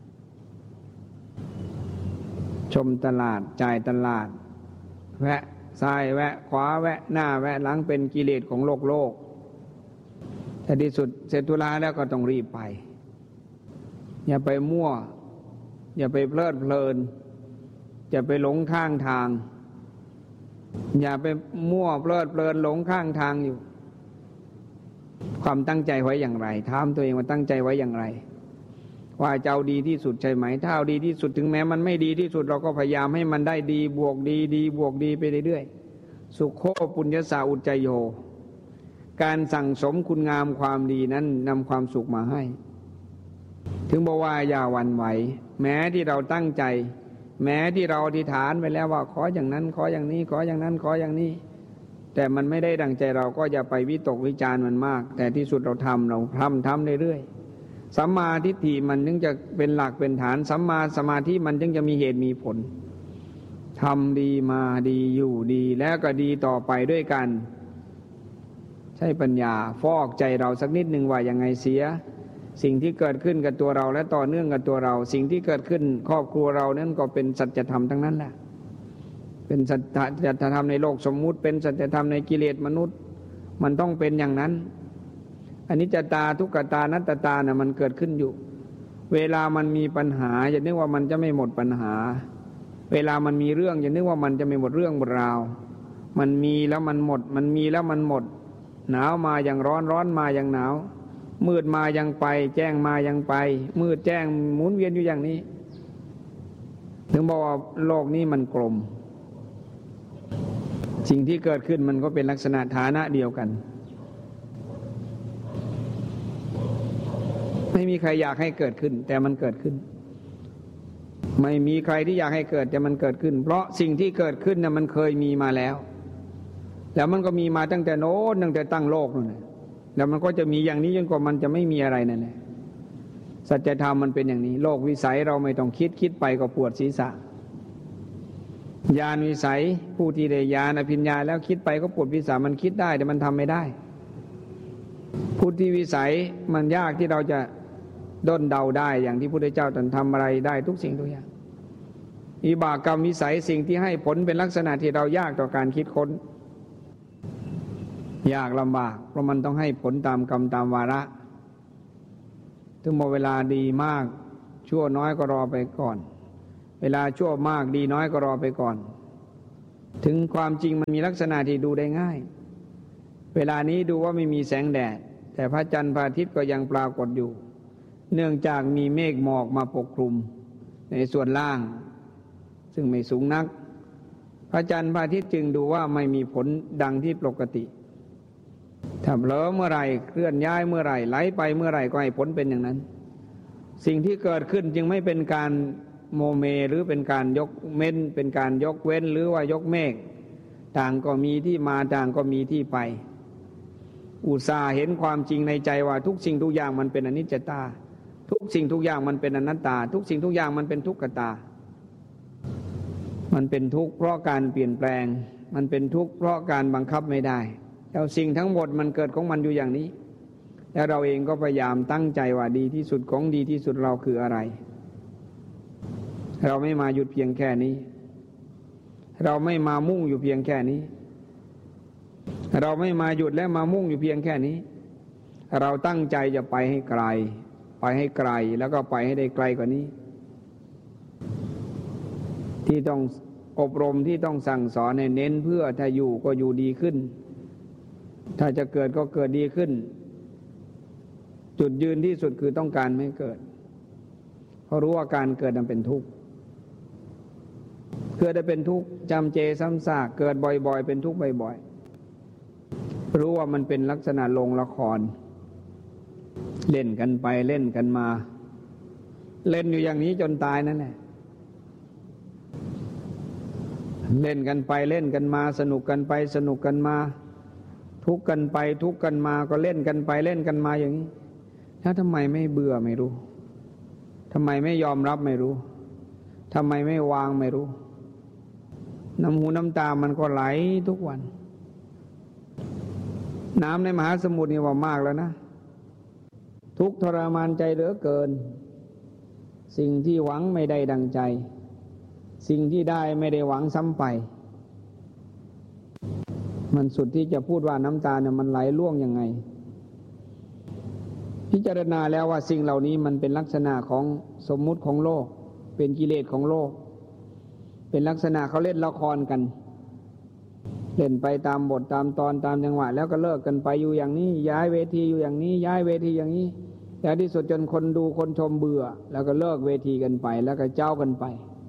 ชมตลาดจ่ายตลาดแวะซ้ายแวะขวาแวะหน้าแวะหลังเป็นกิเลสของโลกโลกแต่ที่สุดเสร็จธุระแล้วก็ต้องรีบไปอย่าไปมั่วอย่าไปเพลิดเพลินอย่าไปหลงข้างทางอย่าไปมั่วเพลิดเพลินหลงข้างทางอยู่ความตั้งใจไว้อย่างไรถามตัวเองว่าตั้งใจไว้อย่างไรว่าจะเอาดีที่สุดใช่ไหมถ้าเอาดีที่สุดถึงแม้มันไม่ดีที่สุดเราก็พยายามให้มันได้ดีบวกดีดีบวกดีไปเรื่อยๆสุขโขปุญญสาอุจจโยการสั่งสมคุณงามความดีนั้นนำความสุขมาให้ถึงบอกว่าอย่าหวั่นไหวแม้ที่เราตั้งใจแม้ที่เราอธิษฐานไปแล้วว่าขออย่างนั้นขออย่างนี้ขออย่างนั้นขออย่างนี้แต่มันไม่ได้ดังใจเราก็อย่าไปวิตกวิจารณ์มันมากแต่ที่สุดเราทำเราทำทำเรื่อยๆสัมมาทิฏฐิมันจึงจะเป็นหลักเป็นฐานสัมมาสมาธิมันจึงจะมีเหตุมีผลทำดีมาดีอยู่ดีแล้วก็ดีต่อไปด้วยกันใช้ปัญญาฟอกใจเราสักนิดหนึ่งว่ายังไงเสียสิ่งที่เกิดขึ้นกับตัวเราและต่อเนื่องกับตัวเราสิ่งที่เกิดขึ้นครอบครัวเรานั้นก็เป็นสัจธรรมทั้งนั้นแหละเป็นสัจธรรมในโลกสมมุติเป็นสัจธรรมในกิเลสมนุษย์มันต้องเป็นอย่างนั้นอนิจจตาทุกขตานัตตาน่ะมันเกิดขึ้นอยู่เวลามันมีปัญหาอย่านึกว่ามันจะไม่หมดปัญหาเวลามันมีเรื่องอย่านึกว่ามันจะไม่หมดเรื่องหมดราวมันมีแล้วมันหมดมันมีแล้วมันหมดหนาวมาอย่างร้อนร้อนมาอย่างหนาวมืดมายังไปแจ้งมายังไปมืดแจ้งหมุนเวียนอยู่อย่างนี้ถึงบอกว่าโลกนี้มันกลมสิ่งที่เกิดขึ้นมันก็เป็นลักษณะฐานะเดียวกันไม่มีใครอยากให้เกิดขึ้นแต่มันเกิดขึ้นไม่มีใครที่อยากให้เกิดแต่มันเกิดขึ้นเพราะสิ่งที่เกิดขึ้นน่ะมันเคยมีมาแล้วแล้วมันก็มีมาตั้งแต่โน้นตั้งแต่ตั้งโลกนั่นแหละแล้วมันก็จะมีอย่างนี้จนกว่ามันจะไม่มีอะไรนั่นแหละสัจธรรมมันเป็นอย่างนี้โลกวิสัยเราไม่ต้องคิดคิดไปก็ปวดศีรษะญาณวิสัยผู้ที่ได้ญาณอภิญญาแล้วคิดไปก็ปวดศีรษะมันคิดได้แต่มันทำไม่ได้พุทธิวิสัยมันยากที่เราจะด้นเดาได้อย่างที่พระพุทธเจ้าตรัสทำอะไรได้ทุกสิ่งทุกอย่างวิบากกรรมวิสัยสิ่งที่ให้ผลเป็นลักษณะที่เรายากต่อการคิดค้นยากลำบากเพราะมันต้องให้ผลตามกรรมตามวาระถึงเวลาดีมากชั่วน้อยก็รอไปก่อนเวลาชั่วมากดีน้อยก็รอไปก่อนถึงความจริงมันมีลักษณะที่ดูได้ง่ายเวลานี้ดูว่าไม่มีแสงแดดแต่พระจันทร์พระอาทิตย์ก็ยังปรากฏอยู่เนื่องจากมีเมฆหมอกมาปกคลุมในส่วนล่างซึ่งไม่สูงนักพระจันทร์พระอาทิตย์จึงดูว่าไม่มีผลดังที่ปกติถ้าเผลอเมื่อไหร่เคลื่อนย้ายเมื่อไหร่ไหลไปเมื่อไหร่ก็ให้ผลเป็นอย่างนั้นสิ่งที่เกิดขึ้นจึงไม่เป็นการโมเมหรือเป็นการยกเว้นเป็นการยกเว้นหรือว่ายกเมฆต่างก็มีที่มาต่างก็มีที่ไปอุตส่าห์เห็นความจริงในใจว่าทุกสิ่งทุกอย่างมันเป็นอนิจจตาทุกสิ่งทุกอย่างมันเป็นอนัตตาทุกสิ่งทุกอย่างมันเป็นทุกขตามันเป็นทุกข์เพราะการเปลี่ยนแปลงมันเป็นทุกข์เพราะการบังคับไม่ได้แล้วสิ่งทั้งหมดมันเกิดของมันอยู่อย่างนี้แล้วเราเองก็พยายามตั้งใจว่าดีที่สุดของดีที่สุดเราคืออะไรเราไม่มาหยุดเพียงแค่นี้เราไม่มามุ่งอยู่เพียงแค่นี้เราไม่มาหยุดและมามุ่งอยู่เพียงแค่นี้เราตั้งใจจะไปให้ไกลไปให้ไกลแล้วก็ไปให้ได้ไกลกว่านี้ที่ต้องอบรมที่ต้องสั่งสอนให้เน้นเพื่อถ้าอยู่ก็อยู่ดีขึ้นถ้าจะเกิดก็เกิดดีขึ้นจุดยืนที่สุดคือต้องการไม่เกิดเพราะรู้ว่าการเกิดนั้นเป็นทุกข์เกิดได้เป็นทุกข์จำเจซ้ำซากเกิดบ่อยๆเป็นทุกข์บ่อยๆรู้ว่ามันเป็นลักษณะโรงละครเล่นกันไปเล่นกันมาเล่นอยู่อย่างนี้จนตายนั่นแหละเล่นกันไปเล่นกันมาสนุกกันไปสนุกกันมาทุกข์กันไปทุกข์กันมาก็เล่นกันไปเล่นกันมาอย่างนี้แล้วทำไมไม่เบื่อไม่รู้ทำไมไม่ยอมรับไม่รู้ทำไมไม่วางไม่รู้น้ำหูน้ำตามันก็ไหลทุกวันน้ำในมหาสมุทรนี่ว่ามากแล้วนะทุกข์ทรมานใจเหลือเกินสิ่งที่หวังไม่ได้ดังใจสิ่งที่ได้ไม่ได้หวังซ้ำไปมันสุดที่จะพูดว่าน้ำตาเนี่ยมันไหลล่วงยังไงพิจารณาแล้วว่าสิ่งเหล่านี้มันเป็นลักษณะของสมมุติของโลกเป็นกิเลสของโลกเป็นลักษณะเขาเล่นละครกันเล่นไปตามบทตามตอนตามจังหวะแล้วก็เลิกกันไปอยู่อย่างนี้ย้ายเวทีอยู่อย่างนี้ย้ายเวทีอย่างนี้แล้วที่สุดจนคนดูคนชมเบื่อแล้วก็เลิกเวทีกันไปแล้วก็เจ้ากันไป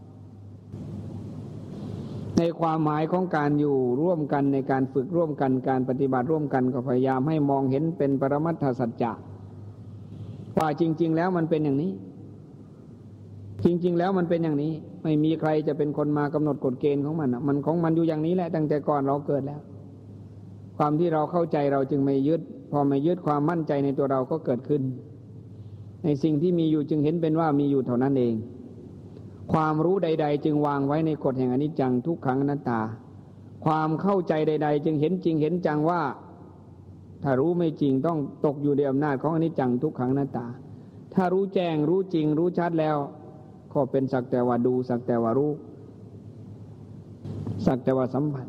ในความหมายของการอยู่ร่วมกันในการฝึกร่วมกันการปฏิบัติร่วมกันก็พยายามให้มองเห็นเป็นปรมัตถสัจจะว่าจริงๆแล้วมันเป็นอย่างนี้จริงๆแล้วมันเป็นอย่างนี้ไม่มีใครจะเป็นคนมากำหนดกฎเกณฑ์ของมันมันของมันอยู่อย่างนี้แหละตั้งแต่ก่อนเราเกิดแล้วความที่เราเข้าใจเราจึงไม่ยึดพอไม่ยึดความมั่นใจในตัวเราก็เกิดขึ้นในสิ่งที่มีอยู่จึงเห็นเป็นว่ามีอยู่เท่านั้นเองความรู้ใดๆจึงวางไว้ในกฎแห่งอนิจจังทุกขังอนัตตาความเข้าใจใดๆจึงเห็นจริงเห็นจังว่าถ้ารู้ไม่จริงต้องตกอยู่ในอำนาจของอนิจจังทุกขังอนัตตาถ้ารู้แจ้งรู้จริงรู้ชัดแล้วก็เป็นสักแต่ว่าดูสักแต่ว่ารู้สักแต่ว่าสัมผัส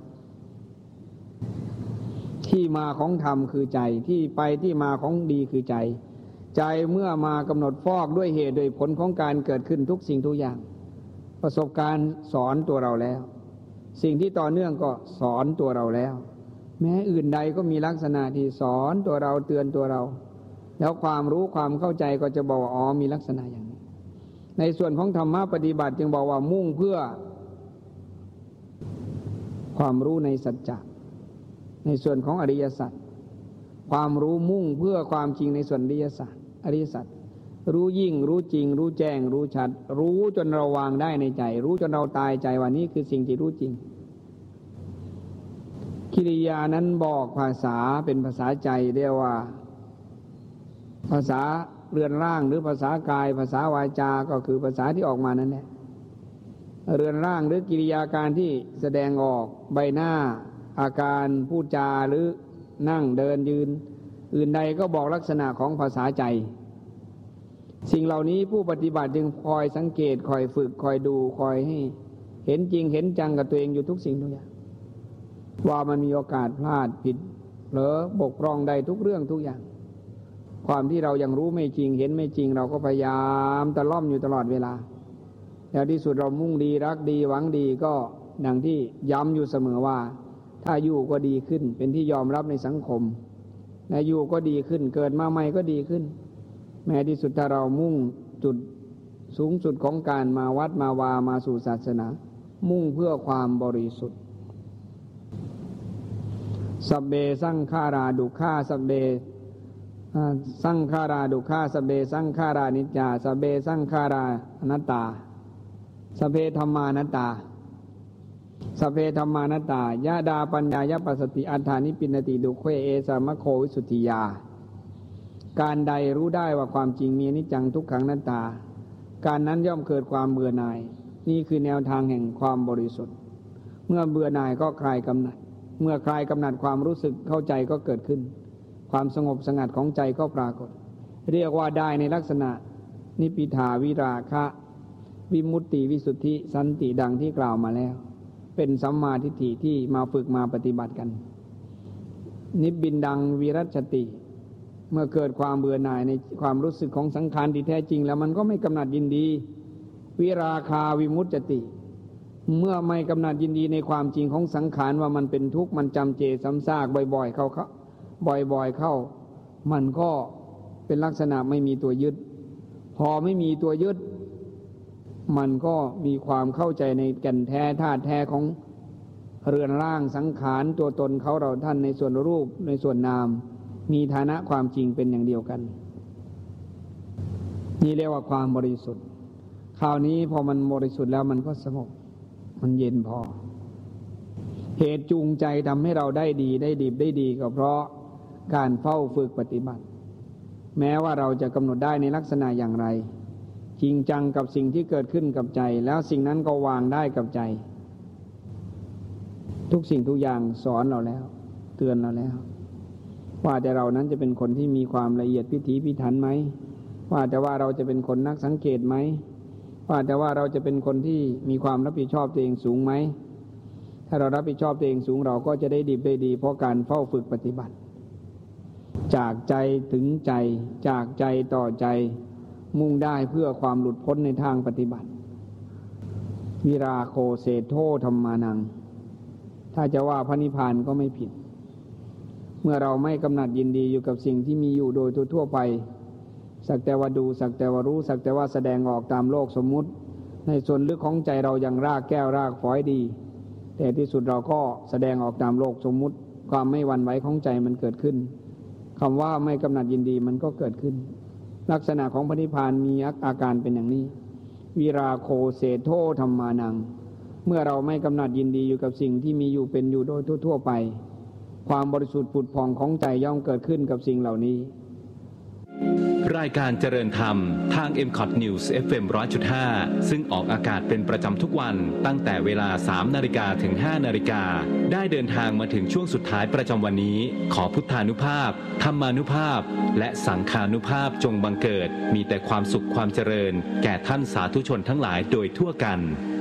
ที่มาของธรรมคือใจที่ไปที่มาของดีคือใจใจเมื่อมากำหนดฟอกด้วยเหตุโดยผลของการเกิดขึ้นทุกสิ่งทุกอย่างประสบการณ์สอนตัวเราแล้วสิ่งที่ต่อเนื่องก็สอนตัวเราแล้วแม้อื่นใดก็มีลักษณะที่สอนตัวเราเตือนตัวเราแล้วความรู้ความเข้าใจก็จะบอกว่าอ๋อมีลักษณะอย่างนี้ในส่วนของธรรมะปฏิบัติจึงบอกว่ามุ่งเพื่อความรู้ในสัจจะในส่วนของอริยสัจความรู้มุ่งเพื่อความจริงในส่วนอริยสัจอริยสัจรู้ยิ่งรู้จริงรู้แจ้งรู้ชัดรู้จนเราวางได้ในใจรู้จนเราตายใจว่านี้คือสิ่งที่รู้จริงกิริยานั้นบอกภาษาเป็นภาษาใจเรียกว่าภาษาเรือนร่างหรือภาษากายภาษาวาจาก็คือภาษาที่ออกมานั่นแหละเรือนร่างหรือกิริยาการที่แสดงออกใบหน้าอาการพูดจาหรือนั่งเดินยืนอื่นใดก็บอกลักษณะของภาษาใจสิ่งเหล่านี้ผู้ปฏิบัติจึงคอยสังเกตคอยฝึกคอยดูคอยให้เห็นจริงเห็นจังกับตัวเองอยู่ทุกสิ่งทุกอย่างว่ามันมีโอกาสพลาดผิดเผลอบกพร่องใดทุกเรื่องทุกอย่างความที่เรายังรู้ไม่จริงเห็นไม่จริงเราก็พยายามตะล่อมอยู่ตลอดเวลาแล้วที่สุดเรามุ่งดีรักดีหวังดีก็ดังที่ย้ำอยู่เสมอว่าถ้าอยู่ก็ดีขึ้นเป็นที่ยอมรับในสังคมและอยู่ก็ดีขึ้นเกิดมาใหม่ก็ดีขึ้นแม้ที่สุดถ้าเรามุ่งจุดสูงสุดของการมาวัดมาวามาสู่ศาสนามุ่งเพื่อความบริสุทธิ์สัพเพสังขาราดุขะสัพเพสังขาราดุขะสัพเพสังขารานิจจาสัพเพสังขาราอนัตตาสัพเพธัมมานัตตาสัพเพธัมมานัตตายะดาปัญญายปัสสติอัฏฐานิปิณติดุขเวเอสามะโควิสุทธิยาการใดรู้ได้ว่าความจริงมีอนิจจังทุกขังอนัตตาการนั้นย่อมเกิดความเบื่อหน่ายนี่คือแนวทางแห่งความบริสุทธิ์เมื่อเบื่อหน่ายก็คลายกำหนัดเมื่อคลายกำหนัดความรู้สึกเข้าใจก็เกิดขึ้นความสงบสงัดของใจก็ปรากฏเรียกว่าได้ในลักษณะนิพพิทาวิราคะวิมุตติวิสุทธิสันติดังที่กล่าวมาแล้วเป็นสัมมาทิฏฐิที่มาฝึกมาปฏิบัติกันนิบบินดังวิรัชติเมื่อเกิดความเบื่อหน่ายในความรู้สึกของสังขารที่แท้จริงแล้วมันก็ไม่กำหนัดยินดีวิราคาวิมุตติเมื่อไม่กำหนัดยินดีในความจริงของสังขารว่ามันเป็นทุกข์มันจำเจซ้ำซากบ่อยๆเข้าเข้าบ่อยๆเข้ามันก็เป็นลักษณะไม่มีตัวยึดพอไม่มีตัวยึดมันก็มีความเข้าใจในแก่นแท้ธาตุแท้ของเรือนร่างสังขารตัวตนเขาเราท่านในส่วนรูปในส่วนนามมีฐานะความจริงเป็นอย่างเดียวกันนี่เรียกว่าความบริสุทธิ์คราวนี้พอมันบริสุทธิ์แล้วมันก็สงบมันเย็นพอเหตุจูงใจทำให้เราได้ดีได้ดีได้ดีก็เพราะการเฝ้าฝึกปฏิบัติแม้ว่าเราจะกำหนดได้ในลักษณะอย่างไรจริงจังกับสิ่งที่เกิดขึ้นกับใจแล้วสิ่งนั้นก็วางได้กับใจทุกสิ่งทุกอย่างสอนเราแล้วเตือนเราแล้วว่าแต่เรานั้นจะเป็นคนที่มีความละเอียดพิถีพิถันไหมว่าแต่ว่าเราจะเป็นคนนักสังเกตไหมว่าแต่ว่าเราจะเป็นคนที่มีความรับผิดชอบตัวเองสูงไหมถ้าเรารับผิดชอบตัวเองสูงเราก็จะได้ดีได้ดีเพราะการเฝ้าฝึกปฏิบัติจากใจถึงใจจากใจต่อใจมุ่งได้เพื่อความหลุดพ้นในทางปฏิบัติวิราโคเสโธธัมมานังถ้าจะว่าพระนิพพานก็ไม่ผิดเมื่อเราไม่กำหนัดยินดีอยู่กับสิ่งที่มีอยู่โดยทั่วไปสักแต่ว่าดูสักแต่ว่ารู้สักแต่ว่าแสดงออกตามโลกสมมุติในส่วนลึกของใจเรายังรากแก้วรากฝอยดีแต่ที่สุดเราก็แสดงออกตามโลกสมมุติความไม่หวั่นไหวของใจมันเกิดขึ้นคำว่าไม่กำหนัดยินดีมันก็เกิดขึ้นลักษณะของพระนิพพานมีอาการเป็นอย่างนี้วิราโคเสโธธัมมานังเมื่อเราไม่กำหนัดยินดีอยู่กับสิ่งที่มีอยู่เป็นอยู่โดยทั่วๆไปความบริสุทธิ์ผุดผ่องของใจย่อมเกิดขึ้นกับสิ่งเหล่านี้รายการเจริญธรรมทาง เอ็ม คอท News เอฟ เอ็ม หนึ่งร้อยจุดห้า ซึ่งออกอากาศเป็นประจำทุกวันตั้งแต่เวลา สามนาฬิกา ถึง ห้านาฬิกา ได้เดินทางมาถึงช่วงสุดท้ายประจำวันนี้ขอพุทธานุภาพธรรมานุภาพและสังฆานุภาพจงบังเกิดมีแต่ความสุขความเจริญแก่ท่านสาธุชนทั้งหลายโดยทั่วกัน